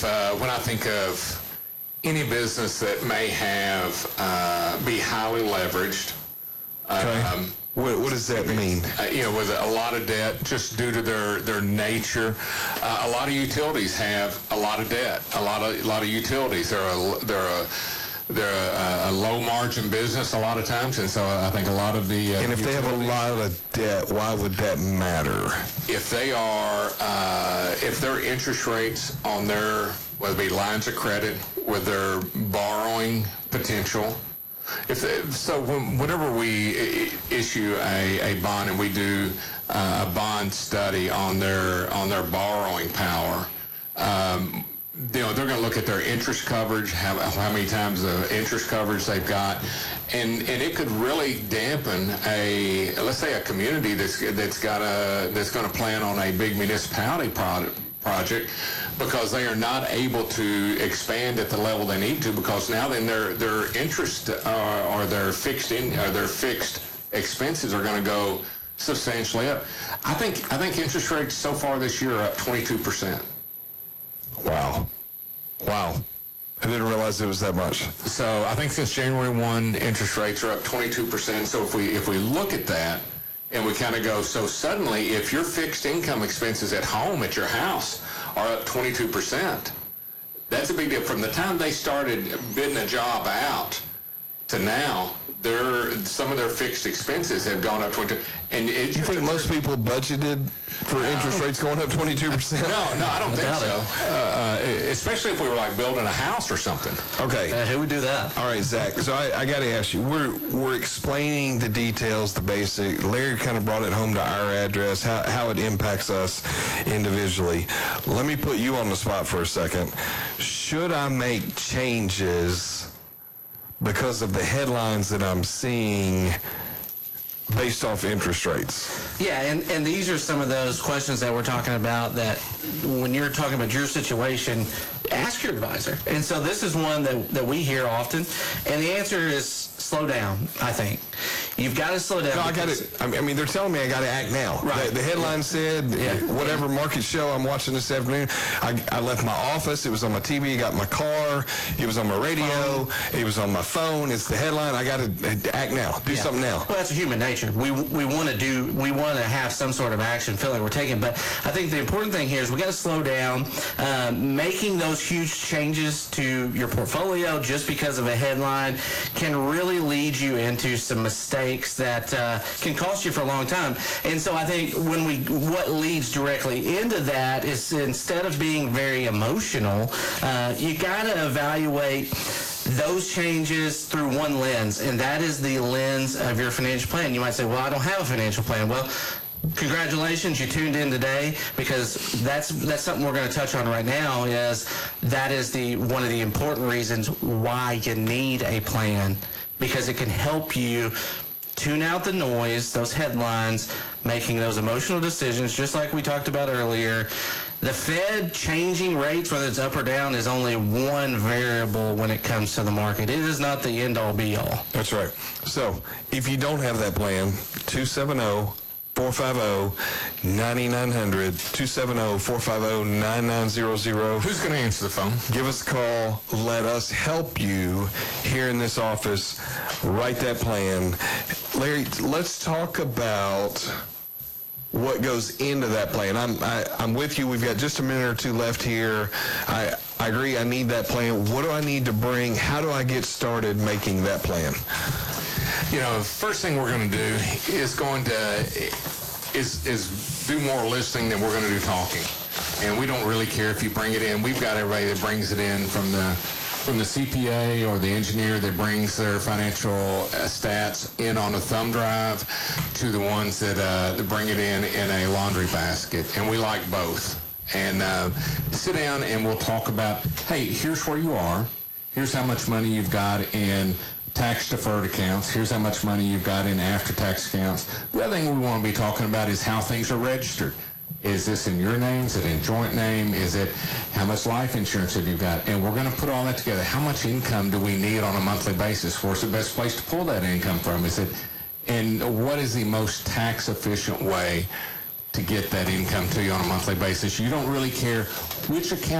When I think of any business that may have be highly leveraged, Okay. What does that mean? With a lot of debt just due to their nature. A lot of utilities have a lot of debt. A lot of utilities. They're a low margin business a lot of times, and so I think a lot of the and if they have a lot of debt, why would that matter? If they are, if their interest rates on their, whether it be lines of credit, with their borrowing potential, whenever we issue a bond and we do a bond study on their borrowing power, they're going to look at their interest coverage, how many times the interest coverage they've got, and it could really dampen let's say a community that's going to plan on a big municipality project, because they are not able to expand at the level they need to, because now then their interest or their fixed expenses are going to go substantially up. I think interest rates so far this year are up 22%. Wow. I didn't realize it was that much. So I think since January 1, interest rates are up 22%. So if we look at that and we kind of go, so suddenly if your fixed income expenses at home, at your house, are up 22%, that's a big deal. From the time they started bidding a job out to now, some of their fixed expenses have gone up 22%. And you think most people budgeted for interest rates going up 22%? No, I don't think so. Especially if we were like building a house or something. Okay. Who would do that? All right, Zach. So I got to ask you. We're explaining the details, the basic. Larry kind of brought it home to our address, how it impacts us individually. Let me put you on the spot for a second. Should I make changes because of the headlines that I'm seeing based off interest rates? Yeah, and these are some of those questions that we're talking about, that when you're talking about your situation, ask your advisor. And so this is one that we hear often, and the answer is slow down, I think. You've got to slow down. No, I got to. I mean, they're telling me I got to act now. Right. The headline said, whatever market show I'm watching this afternoon, I left my office. It was on my TV. I got my car. It was on my radio. It was on my phone. It's the headline. I got to act now. Do something now. Well, that's human nature. We want to have some sort of action, feel like we're taking. But I think the important thing here is we got to slow down. Making those huge changes to your portfolio just because of a headline can really lead you into some mistakes that can cost you for a long time. And so I think what leads directly into that is, instead of being very emotional, you got to evaluate those changes through one lens, and that is the lens of your financial plan. You might say, well, I don't have a financial plan. Well, congratulations, you tuned in today, because that's something we're going to touch on right now. That is one of the important reasons why you need a plan, because it can help you tune out the noise, those headlines, making those emotional decisions, just like we talked about earlier. The Fed changing rates, whether it's up or down, is only one variable when it comes to the market. It is not the end-all, be-all. That's right. So if you don't have that plan, 270-450-9900, 270-450-9900. Who's going to answer the phone? Give us a call. Let us help you here in this office. Write that plan. Larry, let's talk about what goes into that plan. I'm with you. We've got just a minute or two left here. I agree. I need that plan. What do I need to bring? How do I get started making that plan? First thing we're going to do is do more listening than we're going to do talking. And we don't really care if you bring it in. We've got everybody that brings it in, from the CPA or the engineer that brings their financial stats in on a thumb drive, to the ones that bring it in a laundry basket. And we like both. And sit down and we'll talk about, hey, here's where you are. Here's how much money you've got in tax-deferred accounts. Here's how much money you've got in after-tax accounts. The other thing we want to be talking about is how things are registered. Is this in your name? Is it in joint name? Is it how much life insurance have you got? And we're going to put all that together. How much income do we need on a monthly basis? Where's the best place to pull that income from? And what is the most tax-efficient way to get that income to you on a monthly basis? You don't really care which account